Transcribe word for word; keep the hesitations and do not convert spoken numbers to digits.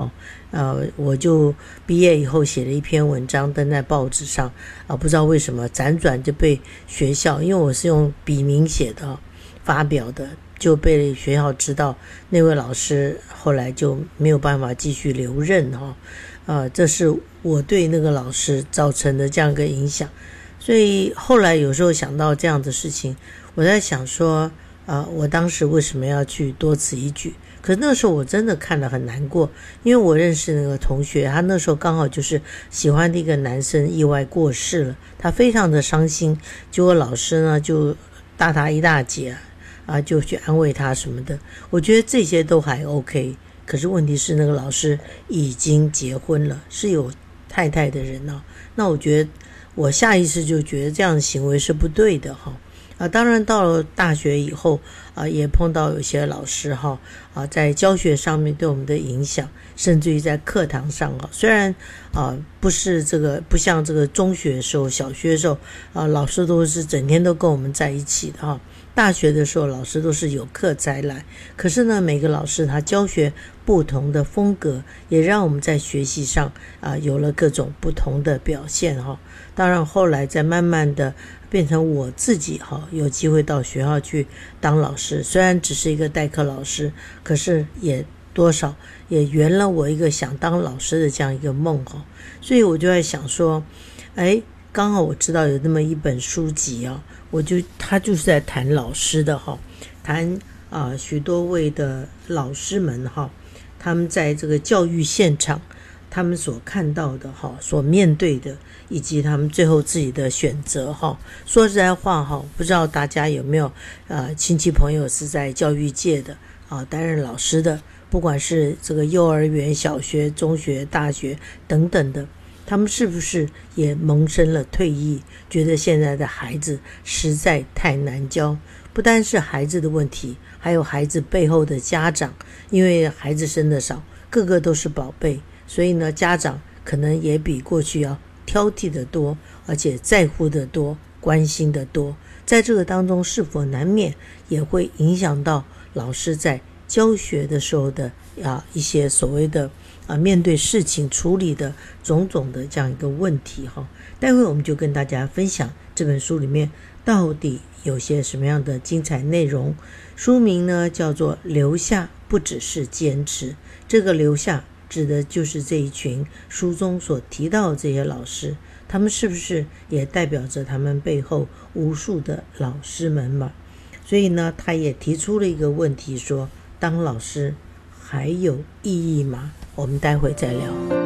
哈，呃，我就毕业以后写了一篇文章登在报纸上，啊、呃，不知道为什么辗转就被学校，因为我是用笔名写的发表的，就被学校知道，那位老师后来就没有办法继续留任哈，呃，这是我对那个老师造成的这样一个影响，所以后来有时候想到这样的事情，我在想说，啊、呃，我当时为什么要去多此一举？可是那时候我真的看了很难过，因为我认识那个同学，他那时候刚好就是喜欢的一个男生意外过世了，他非常的伤心，结果老师呢就大他一大截啊，就去安慰他什么的，我觉得这些都还 OK。可是问题是那个老师已经结婚了，是有太太的人啊，那我觉得我下意识就觉得这样的行为是不对的哈。啊，当然到了大学以后啊，也碰到有些老师哈啊，在教学上面对我们的影响，甚至于在课堂上啊，虽然啊不是这个不像这个中学的时候、小学的时候啊，老师都是整天都跟我们在一起的哈。大学的时候，老师都是有课才来，可是呢，每个老师他教学不同的风格，也让我们在学习上啊有了各种不同的表现哈。当然后来再慢慢的变成我自己哈，有机会到学校去当老师，虽然只是一个代课老师，可是也多少也圆了我一个想当老师的这样一个梦哈。所以我就在想说，哎，刚好我知道有那么一本书籍啊，我就他就是在谈老师的哈，谈啊、呃、许多位的老师们哈，他们在这个教育现场，他们所看到的哈，所面对的，以及他们最后自己的选择哈。说实在话哈，不知道大家有没有呃亲戚朋友是在教育界的啊，担任老师的，不管是这个幼儿园、小学、中学、大学等等的。他们是不是也萌生了退役，觉得现在的孩子实在太难教？不单是孩子的问题，还有孩子背后的家长，因为孩子生的少，个个都是宝贝，所以呢，家长可能也比过去要挑剔的多，而且在乎的多，关心的多。在这个当中，是否难免也会影响到老师在教学的时候的啊一些所谓的啊面对事情处理的种种的这样一个问题哈。待会我们就跟大家分享这本书里面到底有些什么样的精彩内容。书名呢叫做留下不只是坚持，这个留下指的就是这一群书中所提到的这些老师，他们是不是也代表着他们背后无数的老师们嘛？所以呢，他也提出了一个问题说，当老师还有意义吗？我们待会再聊。